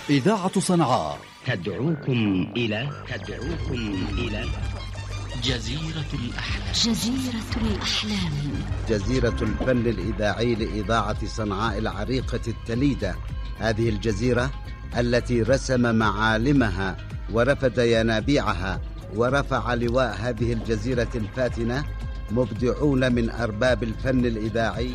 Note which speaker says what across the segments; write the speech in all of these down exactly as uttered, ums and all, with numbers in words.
Speaker 1: إذاعة صنعاء
Speaker 2: تدعوكم إلى تدعوكم إلى جزيرة الأحلام.
Speaker 3: جزيرة الأحلام،
Speaker 4: جزيرة الفن الإذاعي لإذاعة صنعاء العريقة التليدة. هذه الجزيرة التي رسم معالمها ورفد ينابيعها ورفع لواء هذه الجزيرة الفاتنة مبدعون من أرباب الفن الإذاعي.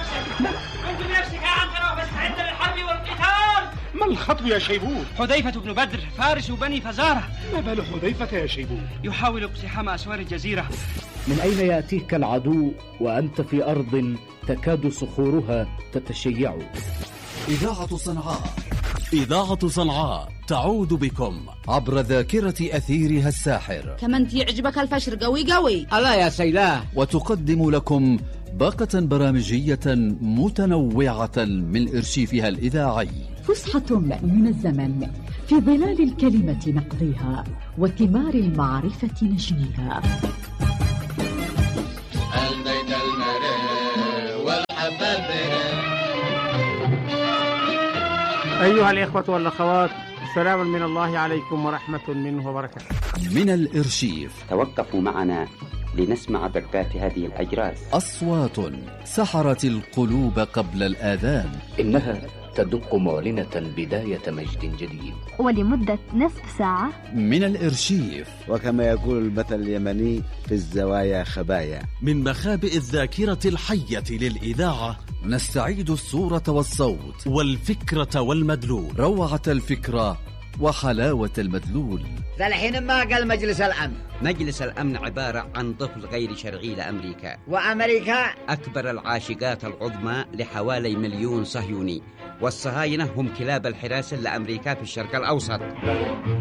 Speaker 5: ما الخطب يا شيبوت؟
Speaker 6: حذيفة بن بدر فارس بني فزارة.
Speaker 5: ما بال حذيفة يا شيبوت؟
Speaker 6: يحاول اقتحام أسوار الجزيرة.
Speaker 7: من أين يأتيك العدو وأنت في أرض تكاد صخورها تتشيع؟
Speaker 1: إذاعة صنعاء إذاعة صنعاء تعود بكم عبر ذاكرة أثيرها الساحر.
Speaker 3: كمان يعجبك الفشر قوي قوي.
Speaker 6: الله يا سيلاه.
Speaker 1: وتقدم لكم باقة برامجية متنوعة من إرشيفها الإذاعي.
Speaker 8: فسحة من الزمن في ظلال الكلمة نقضيها وثمار المعرفة نجنيها.
Speaker 9: البيت المرء والحباب.
Speaker 10: أيها الإخوة والأخوات، سلام من الله عليكم ورحمة منه وبركاته.
Speaker 1: من الإرشيف
Speaker 2: توقفوا معنا لنسمع دقات هذه الأجراس.
Speaker 1: أصوات سحرت القلوب قبل الآذان.
Speaker 7: إنها تدق معلنة بداية مجد جديد
Speaker 11: ولمدة نصف ساعة.
Speaker 1: من الإرشيف،
Speaker 4: وكما يقول المثل اليمني في الزوايا خبايا.
Speaker 1: من مخابئ الذاكرة الحية للإذاعة نستعيد الصورة والصوت والفكرة والمدلول، روعة الفكرة وحلاوة المدلول.
Speaker 12: فالحين ما قال مجلس الأمن.
Speaker 2: مجلس الأمن عبارة عن طفل غير شرعي لأمريكا.
Speaker 12: وأمريكا
Speaker 2: أكبر العاشقات العظمى لحوالي مليون صهيوني، والصهاينة هم كلاب الحراسة لأمريكا في الشرق الأوسط.